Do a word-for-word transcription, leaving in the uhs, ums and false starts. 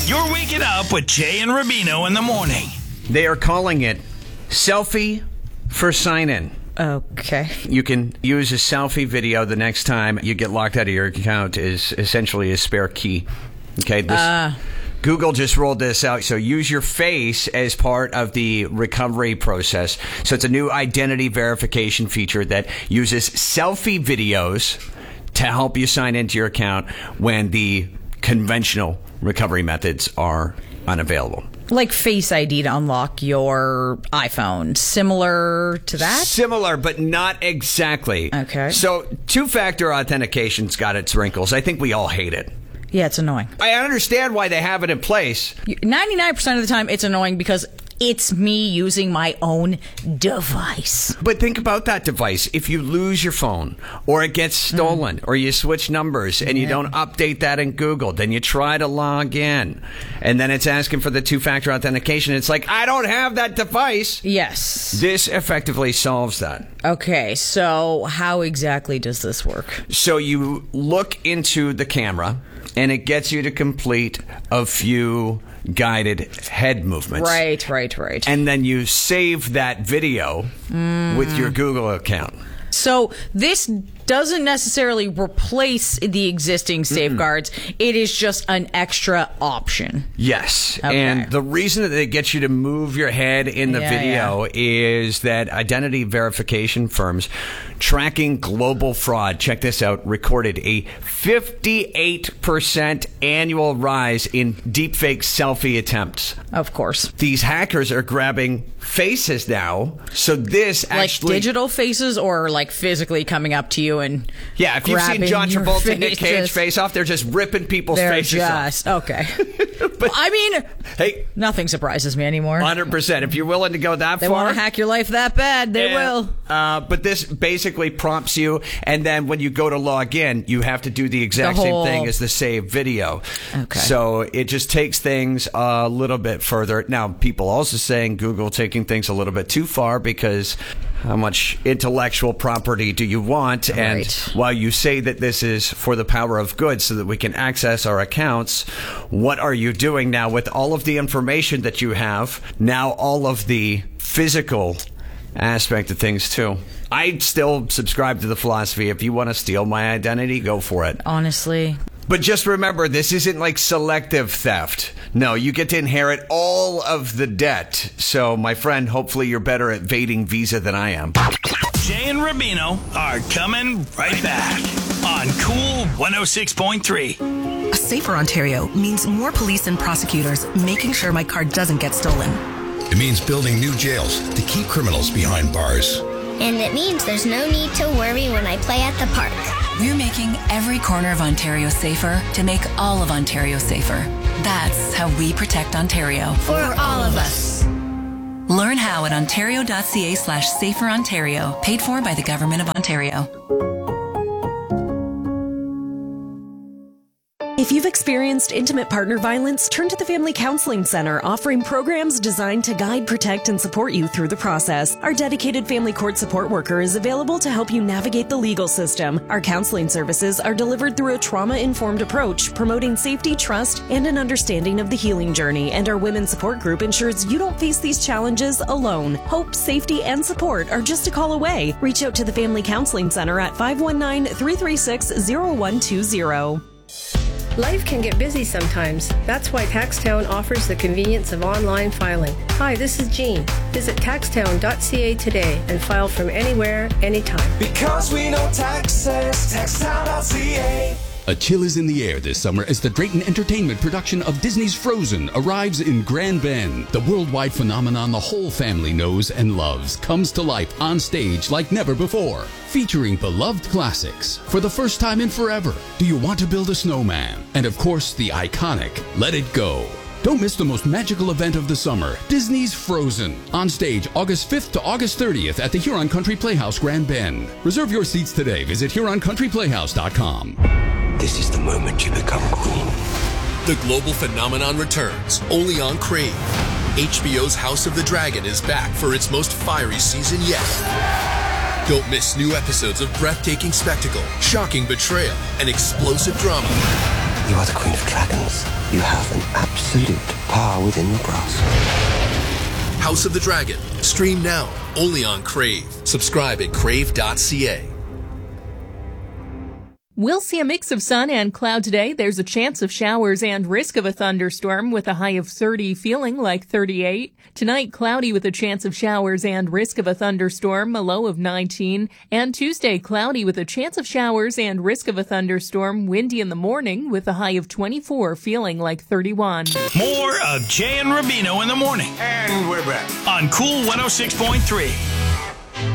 You're waking up with Jay and Rubino in the morning. They are calling it Selfie for Sign-In. Okay. You can use a selfie video the next time you get locked out of your account is essentially a spare key. Okay, this, uh. Google just rolled this out. So use your face as part of the recovery process. So it's a new identity verification feature that uses selfie videos to help you sign into your account when the conventional recovery methods are unavailable. Like Face I D to unlock your iPhone. Similar to that? Similar, but not exactly. Okay. So two-factor authentication's got its wrinkles. I think we all hate it. Yeah, it's annoying. I understand why they have it in place. ninety-nine percent of the time, it's annoying because it's me using my own device. But think about that device. If you lose your phone or it gets stolen mm. or you switch numbers and yeah. you don't update that in Google, then you try to log in and then it's asking for the two-factor authentication. It's like, I don't have that device. Yes. This effectively solves that. Okay, so how exactly does this work? So you look into the camera and it gets you to complete a few guided head movements. Right, right, right. And then you save that video mm. with your Google account. So this doesn't necessarily replace the existing safeguards. Mm-mm. It is just an extra option. Yes. Okay. And the reason that they get you to move your head in the yeah, video yeah. is that identity verification firms tracking global fraud, check this out, recorded a fifty-eight percent annual rise in deepfake selfie attempts. Of course. These hackers are grabbing faces now. So this actually... Like digital faces or like physically coming up to you and yeah, if you've seen John Travolta and Nick Cage face off, they're just ripping people's they're faces just, off. Okay. But, I mean, hey, nothing surprises me anymore. one hundred percent. If you're willing to go that they far. They want to hack your life that bad. They and, will. Uh, but this basically prompts you, and then when you go to log in, you have to do the exact the whole... same thing as the saved video. Okay. So it just takes things a little bit further. Now, people also saying Google taking things a little bit too far because how much intellectual property do you want? Right. And while you say that this is for the power of good so that we can access our accounts, what are you doing now with all of the information that you have? Now all of the physical aspect of things too. I still subscribe to the philosophy, if you want to steal my identity, go for it. Honestly. But just remember, this isn't like selective theft. No, you get to inherit all of the debt. So, my friend, hopefully you're better at evading Visa than I am. Jay and Rubino are coming right back on Cool one oh six point three. A safer Ontario means more police and prosecutors making sure my car doesn't get stolen. It means building new jails to keep criminals behind bars. And it means there's no need to worry when I play at the park. We're making every corner of Ontario safer to make all of Ontario safer. That's how we protect Ontario. For all of us. Learn how at ontario.ca slash safer Ontario. Paid for by the Government of Ontario. If you've experienced intimate partner violence, turn to the Family Counseling Center, offering programs designed to guide, protect, and support you through the process. Our dedicated family court support worker is available to help you navigate the legal system. Our counseling services are delivered through a trauma-informed approach, promoting safety, trust, and an understanding of the healing journey. And our women's support group ensures you don't face these challenges alone. Hope, safety, and support are just a call away. Reach out to the Family Counseling Center at five one nine, three three six, zero one two zero. Life can get busy sometimes. That's why TaxTown offers the convenience of online filing. Hi, this is Jean. Visit taxtown dot c a today and file from anywhere, anytime. Because we know taxes, taxtown dot c a. A chill is in the air this summer as the Drayton Entertainment production of Disney's Frozen arrives in Grand Bend. The worldwide phenomenon the whole family knows and loves comes to life on stage like never before. Featuring beloved classics for the first time in forever. Do You Want to Build a Snowman? And of course, the iconic Let It Go. Don't miss the most magical event of the summer, Disney's Frozen. On stage August fifth to August thirtieth at the Huron Country Playhouse, Grand Bend. Reserve your seats today. Visit huron country playhouse dot com. This is the moment you become queen. The global phenomenon returns, only on Crave. H B O's House of the Dragon is back for its most fiery season yet. Don't miss new episodes of breathtaking spectacle, shocking betrayal, and explosive drama. You are the queen of dragons. You have an absolute power within your grasp. House of the Dragon. Stream now, only on Crave. Subscribe at crave dot c a. We'll see a mix of sun and cloud today. There's a chance of showers and risk of a thunderstorm with a high of thirty, feeling like thirty-eight. Tonight, cloudy with a chance of showers and risk of a thunderstorm, a low of nineteen. And Tuesday, cloudy with a chance of showers and risk of a thunderstorm, windy in the morning with a high of twenty-four, feeling like thirty-one. More of Jay and Rubino in the morning. And we're back on Cool one oh six point three.